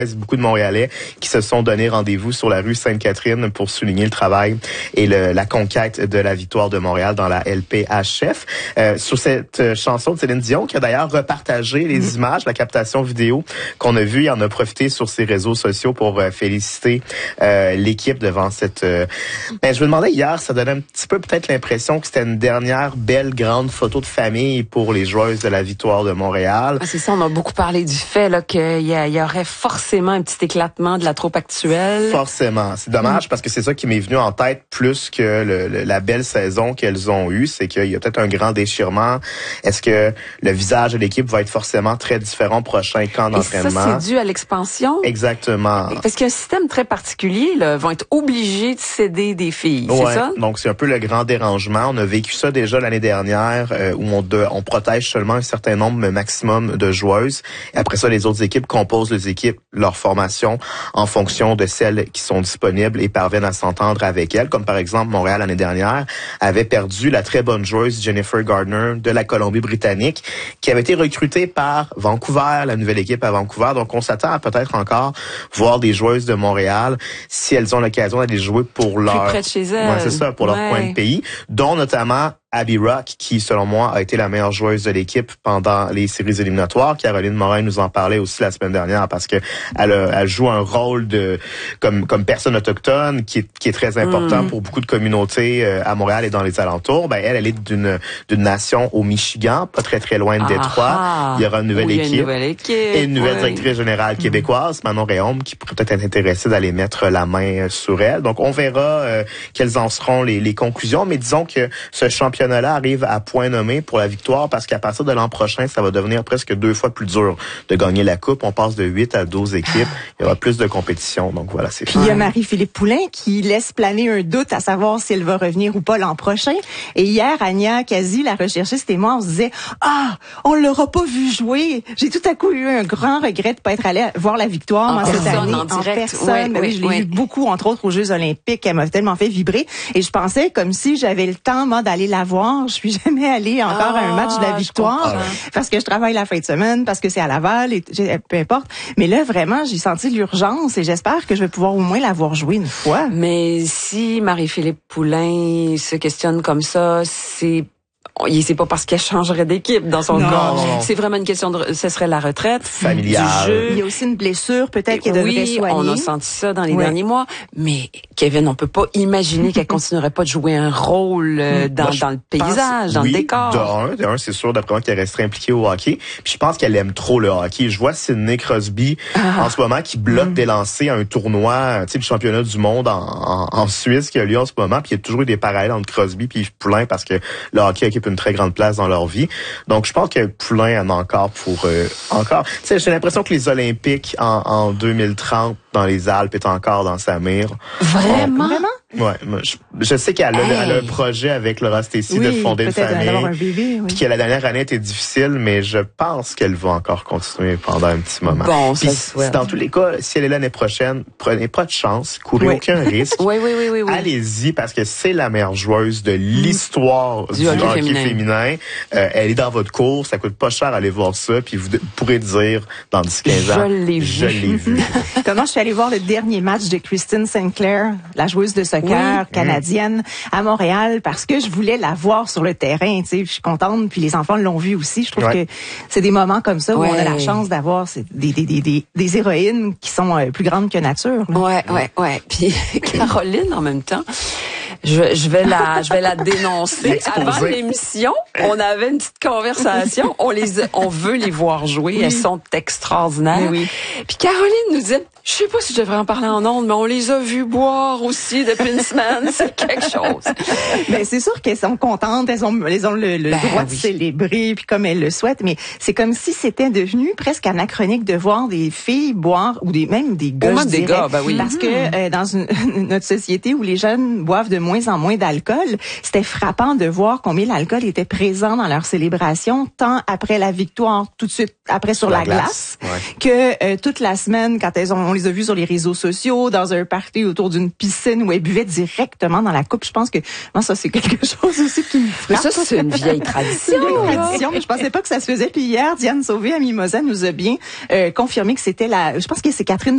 Beaucoup de Montréalais qui se sont donné rendez-vous sur la rue Sainte-Catherine pour souligner le travail et la conquête de la victoire de Montréal dans la LPHF. Sur cette chanson de Céline Dion, qui a d'ailleurs repartagé les images, la captation vidéo qu'on a vue, il en a profité sur ses réseaux sociaux pour féliciter l'équipe devant cette... je me demandais hier, ça donnait un petit peu peut-être l'impression que c'était une dernière belle grande photo de famille pour les joueuses de la victoire de Montréal. Ah, c'est ça, on a beaucoup parlé du fait là qu'il y aurait forcément un petit éclatement de la troupe actuelle. Forcément. C'est dommage parce que c'est ça qui m'est venu en tête plus que la belle saison qu'elles ont eue. C'est qu'il y a peut-être un grand déchirement. Est-ce que le visage de l'équipe va être forcément très différent prochain camp d'entraînement? Et ça, c'est dû à l'expansion? Exactement. Parce qu'il y a un système très particulier, là, vont être obligés de céder des filles, c'est ça? Donc c'est un peu le grand dérangement. On a vécu ça déjà l'année dernière où on protège seulement un certain nombre maximum de joueuses. Et après ça, les autres équipes composent les équipes, leur formation en fonction de celles qui sont disponibles et parviennent à s'entendre avec elles. Comme par exemple, Montréal l'année dernière avait perdu la très bonne joueuse Jennifer Gardner de la Colombie-Britannique qui avait été recrutée par Vancouver, la nouvelle équipe à Vancouver. Donc on s'attend à peut-être encore voir des joueuses de Montréal si elles ont l'occasion d'aller jouer pour leur... Plus près de chez elles. Ouais, c'est ça, pour leur coin de pays, dont notamment Abby Rock, qui, selon moi, a été la meilleure joueuse de l'équipe pendant les séries éliminatoires. Caroline Morin nous en parlait aussi la semaine dernière parce que elle joue un rôle de comme personne autochtone qui est très important pour beaucoup de communautés à Montréal et dans les alentours. Elle est d'une nation au Michigan, pas très très loin de Détroit. Il y aura une nouvelle équipe et une nouvelle directrice générale québécoise, Manon Réaume, qui pourrait peut-être être intéressée d'aller mettre la main sur elle. Donc, on verra quelles en seront les conclusions, mais disons que ce championnat-là arrive à point nommé pour la victoire parce qu'à partir de l'an prochain, ça va devenir presque 2 fois plus dur de gagner la coupe. On passe de 8 à 12 équipes. Il y aura plus de compétition. Donc voilà, c'est Puis il y a Marie-Philippe Poulin qui laisse planer un doute à savoir si elle va revenir ou pas l'an prochain. Et hier, Anya Kazi, la recherchiste et moi, on se disait on l'aura pas vu jouer. J'ai tout à coup eu un grand regret de pas être allée voir la victoire cette année en personne. Oui, je l'ai vu beaucoup, entre autres aux Jeux Olympiques. Elle m'a tellement fait vibrer. Et je pensais comme si j'avais le temps, moi, d'aller la voir. Je suis jamais allée encore à un match de la victoire parce que je travaille la fin de semaine, parce que c'est à Laval, et peu importe. Mais là, vraiment, j'ai senti l'urgence et j'espère que je vais pouvoir au moins la voir jouer une fois. Mais si Marie-Philippe Poulin se questionne comme ça, c'est pas parce qu'elle changerait d'équipe dans son cas. C'est vraiment une question de... Ce serait la retraite familiale. Du jeu. Il y a aussi une blessure peut-être qu'elle devrait soigner. On a senti ça dans les derniers mois. Mais Kevin, on peut pas imaginer qu'elle continuerait pas de jouer un rôle dans le paysage, dans le décor. De un, c'est sûr, d'après moi, qu'elle resterait impliquée au hockey. Puis je pense qu'elle aime trop le hockey. Je vois Sidney Crosby en ce moment qui bloque des lancers à un tournoi, du championnat du monde en Suisse qui a lieu en ce moment. Puis il y a toujours eu des parallèles entre Crosby puis Poulin parce que le hockey occupe une très grande place dans leur vie. Donc, je pense que Poulin en a encore pour... encore. Tu sais, j'ai l'impression que les Olympiques en 2030 dans les Alpes est encore dans sa mire. Vraiment? Ouais, je sais qu'elle a un projet avec Laura Stacey de fonder une famille. Un bébé, puis que la dernière année était difficile, mais je pense qu'elle va encore continuer pendant un petit moment. Bon, puis dans tous les cas, si elle est là l'année prochaine, prenez pas de chance, courez aucun risque. Oui. Allez-y parce que c'est la meilleure joueuse de l'histoire du hockey féminin. Elle est dans votre cours, ça coûte pas cher aller voir ça, puis vous pourrez dire dans 10-15 ans, je l'ai vu. Comment je suis allée voir le dernier match de Kristen Sinclair, la joueuse de soccer canadienne à Montréal, parce que je voulais la voir sur le terrain. Tu sais, je suis contente, puis les enfants l'ont vu aussi. Je trouve que c'est des moments comme ça où on a la chance d'avoir des héroïnes qui sont plus grandes que nature. Là. Ouais. Puis Caroline, en même temps, je vais la dénoncer. Avant l'émission, on avait une petite conversation. On veut les voir jouer. Elles sont extraordinaires. Puis Caroline nous disait, je sais pas si je devrais en parler en ondes, mais on les a vus boire aussi depuis une semaine. C'est quelque chose. Ben, c'est sûr qu'elles sont contentes. Elles ont le droit de célébrer, puis comme elles le souhaitent. Mais c'est comme si c'était devenu presque anachronique de voir des filles boire, ou même des gars, parce que dans notre société où les jeunes boivent de moins en moins d'alcool, c'était frappant de voir combien l'alcool était présent dans leur célébration, tant après la victoire, tout de suite après sur la glace, que toute la semaine, quand on les a vues sur les réseaux sociaux, dans un party autour d'une piscine où elles buvaient directement dans la coupe. Je pense que moi, ça, c'est quelque chose aussi qui me frappe. Mais ça, c'est une vieille tradition. Mais je pensais pas que ça se faisait. Puis hier, Diane Sauvé à Mimosa nous a bien confirmé que c'était je pense que c'est Catherine